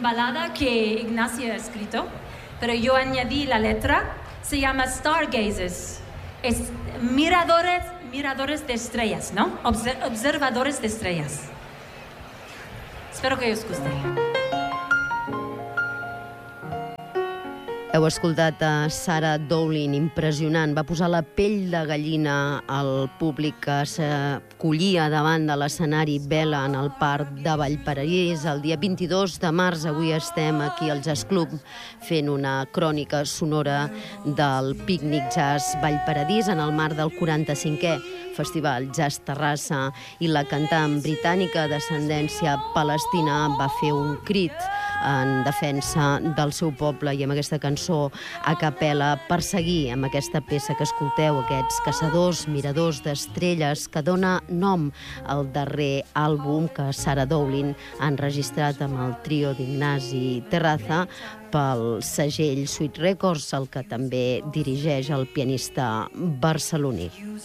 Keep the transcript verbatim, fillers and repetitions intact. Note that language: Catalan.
balada que Ignacio ha escrito, pero yo añadí la letra, se llama Stargazers. Es miradores, miradores de estrellas, ¿no? Obser- observadores de estrellas. Espero que us guste. Heu escoltat a Sarah Dowling, impressionant. Va posar la pell de gallina al públic que s'acollia davant de l'escenari Vela en el Parc de Vallparadís. El dia vint-i-dos de març, avui estem aquí al Jazz Club fent una crònica sonora del Pícnic Jazz Vallparadís en el marc del quaranta-cinquè Festival Jazz Terrassa, i la cantant britànica d'ascendència palestina va fer un crit en defensa del seu poble i amb aquesta cançó a capella per seguir amb aquesta peça que escolteu, aquests caçadors, miradors d'estrelles, que dona nom al darrer àlbum que Sarah Dowling ha enregistrat amb el trio d'Ignasi Terraza pel segell Sweet Records, el que també dirigeix el pianista barceloní.